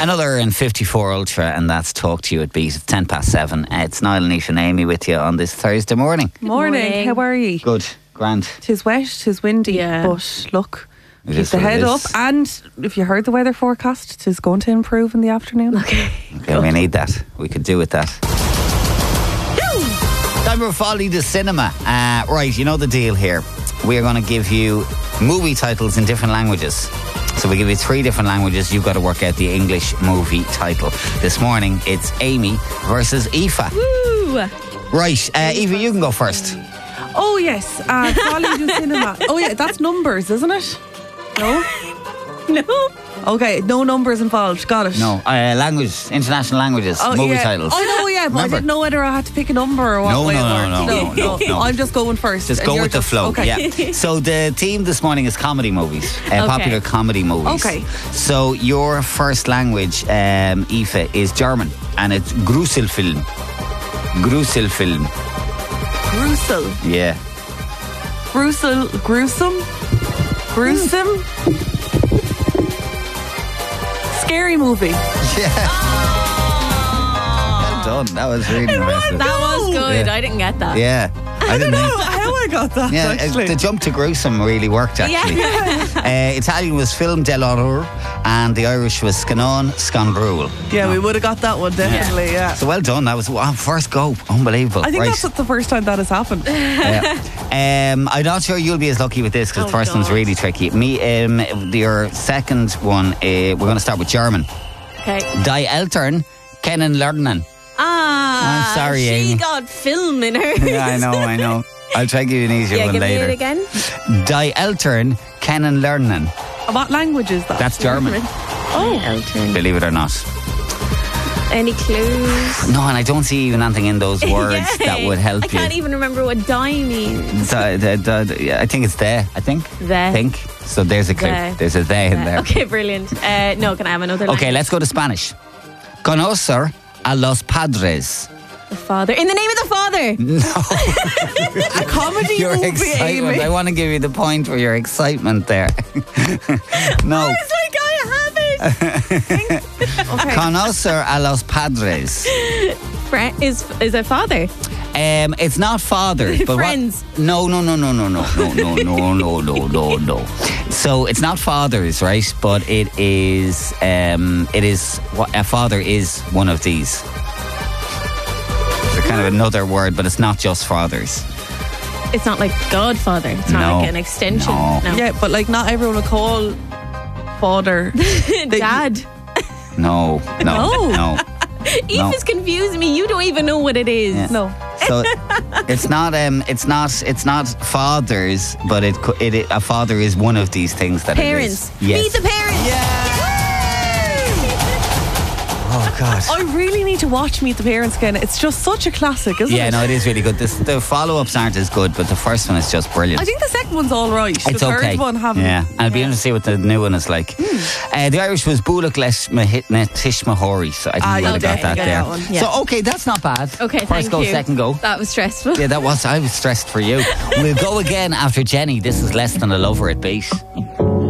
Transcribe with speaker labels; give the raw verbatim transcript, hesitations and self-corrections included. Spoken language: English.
Speaker 1: Another in fifty-four Ultra, and that's Talk to You at Beat. It's ten past seven. Uh, it's Niall, Anisha and Amy with you on this Thursday morning.
Speaker 2: Morning.
Speaker 3: morning.
Speaker 2: How are you?
Speaker 1: Good, grand.
Speaker 2: Tis wet, tis windy,
Speaker 3: Yeah.
Speaker 2: but look,
Speaker 1: It
Speaker 2: keep
Speaker 1: is
Speaker 2: the
Speaker 1: what it
Speaker 2: head up.
Speaker 1: is.
Speaker 2: And if you heard the weather forecast, tis going to improve in the afternoon.
Speaker 3: Okay.
Speaker 1: Okay, we need that. We could do with that. Time for Folly the Cinema. Uh, right, you know the deal here. We are going to give you movie titles in different languages. So we give you three different languages. You've got to work out the English movie title. This morning, it's Amy versus Aoife.
Speaker 3: Woo!
Speaker 1: Right, uh, Aoife, you can go first.
Speaker 2: Oh yes, uh, Folly the Cinema. Oh yeah, that's numbers, isn't it? No?
Speaker 3: No.
Speaker 2: Okay, no numbers involved. Got it.
Speaker 1: No, uh, language, international languages,
Speaker 2: Oh,
Speaker 1: movie
Speaker 2: yeah.
Speaker 1: titles.
Speaker 2: Oh no, yeah, but
Speaker 1: Remember?
Speaker 2: I didn't know whether I had to pick a number or what
Speaker 1: No,
Speaker 2: way
Speaker 1: no,
Speaker 2: it
Speaker 1: no,
Speaker 2: worked.
Speaker 1: no, no, no, no.
Speaker 2: I'm just going first.
Speaker 1: Just
Speaker 2: and
Speaker 1: go
Speaker 2: you're
Speaker 1: with the
Speaker 2: just-
Speaker 1: flow.
Speaker 2: Okay.
Speaker 1: Yeah. So the theme this morning is comedy movies, uh,
Speaker 3: Okay.
Speaker 1: popular comedy movies.
Speaker 2: Okay.
Speaker 1: So your first language, um, Aoife, is German, and it's Gruselfilm. Gruselfilm.
Speaker 2: Gruesome.
Speaker 1: Yeah.
Speaker 2: Gruesome. Gruesome. Gruesome. Scary movie.
Speaker 1: Yeah. Well done. That was really impressive.
Speaker 3: That was good.
Speaker 1: Yeah.
Speaker 3: I didn't get that.
Speaker 1: Yeah. I didn't think.
Speaker 2: How I got that,
Speaker 1: Yeah, uh,
Speaker 2: actually.
Speaker 1: the jump to gruesome really worked actually. uh, Italian was Film dell'Horror, and the Irish was Scanon Scanbrul.
Speaker 2: Yeah, we would have got that one, definitely, yeah.
Speaker 1: So well done. That was wow, first go. Unbelievable.
Speaker 2: I think
Speaker 1: right.
Speaker 2: that's the first time that has happened.
Speaker 1: Yeah. um, I'm not sure you'll be as lucky with this because
Speaker 3: Oh,
Speaker 1: the first one's
Speaker 3: God.
Speaker 1: really tricky. Me, um, your second one, uh, we're going to start with German.
Speaker 3: Okay.
Speaker 1: Die Eltern kennen lernen.
Speaker 3: Ah.
Speaker 1: I'm sorry,
Speaker 3: She
Speaker 1: Amy.
Speaker 3: got film in her.
Speaker 1: Yeah, I know, I know. I'll try to give you an easier
Speaker 3: Yeah,
Speaker 1: one
Speaker 3: give
Speaker 1: later.
Speaker 3: me it again.
Speaker 1: Die Eltern kennen lernen.
Speaker 2: What language is that?
Speaker 1: That's German.
Speaker 3: Oh. Elton.
Speaker 1: Believe it or not.
Speaker 3: Any clues?
Speaker 1: No, and I don't see even anything in those words
Speaker 3: Yay.
Speaker 1: that would help
Speaker 3: I can't
Speaker 1: you.
Speaker 3: even remember what die means.
Speaker 1: Da- da- da- da- yeah, I think it's there. I think.
Speaker 3: There.
Speaker 1: Think. So there's a clue.
Speaker 3: There.
Speaker 1: There's a they in there.
Speaker 3: Okay, brilliant. Uh, no, can I have another
Speaker 1: Okay,
Speaker 3: language?
Speaker 1: let's go to Spanish. Conocer a los padres.
Speaker 3: The father. In the name of the father.
Speaker 2: a comedy
Speaker 1: Your
Speaker 2: movie,
Speaker 1: excitement.
Speaker 2: Amy.
Speaker 1: I want to give you the point for your excitement there. No.
Speaker 3: It's like I have it.
Speaker 2: Okay.
Speaker 1: Conocer a los padres.
Speaker 3: Fri- is is a father.
Speaker 1: Um, it's not fathers, but
Speaker 3: Friends.
Speaker 1: What, no, no, no, no, no, no, no, no, no, no, no, no, no. So it's not fathers, right? But it is. Um, it is. What a father is one of these. It's kind of another word, but it's not just fathers.
Speaker 3: It's not like Godfather. It's not
Speaker 1: No.
Speaker 3: like an extension.
Speaker 1: No.
Speaker 3: No.
Speaker 2: Yeah, but like not everyone will call father.
Speaker 3: Dad.
Speaker 1: No, no,
Speaker 2: No.
Speaker 1: no.
Speaker 3: Eve
Speaker 1: No.
Speaker 3: is confusing me. You don't even know what it is.
Speaker 1: Yeah.
Speaker 2: No.
Speaker 1: So it's not. Um, it's not. It's not fathers, but it. co- It. it a father is one of these things that
Speaker 3: Parents.
Speaker 1: It is. Yes.
Speaker 3: Meet the parents.
Speaker 1: Oh God.
Speaker 2: I really need to watch Meet the Parents again. It's just such a classic, isn't
Speaker 1: Yeah,
Speaker 2: it?
Speaker 1: no, it is really good. This, the follow-ups aren't as good, but the first one is just brilliant.
Speaker 2: I think the second one's all right.
Speaker 1: it's
Speaker 2: the third
Speaker 1: okay.
Speaker 2: one haven't.
Speaker 1: Yeah, and I'll be interested to see what the new one is like. Uh, the Irish was Bullock Les Tish Mahori, so I think
Speaker 2: Ah,
Speaker 1: you
Speaker 2: you
Speaker 1: would have got that
Speaker 2: definitely
Speaker 1: there.
Speaker 2: got that one.
Speaker 3: Yeah.
Speaker 1: So okay, that's not bad.
Speaker 3: Okay,
Speaker 1: first
Speaker 3: thank
Speaker 1: go,
Speaker 3: you.
Speaker 1: second go.
Speaker 3: That was stressful.
Speaker 1: Yeah, that was. I was stressed for you. We'll go again after Jenny. This is Less Than a Lover at Beat.